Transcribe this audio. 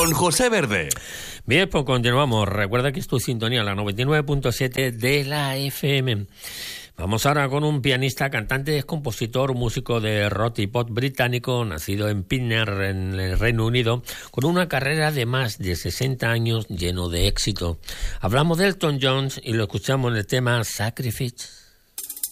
con José Verde. Bien, pues continuamos. Recuerda que es tu sintonía, la 99.7 de la FM. Vamos ahora con un pianista, cantante, compositor, músico de rock y pop británico, nacido en Pinner, en el Reino Unido, con una carrera de más de 60 años lleno de éxito. Hablamos de Elton John y lo escuchamos en el tema Sacrifice.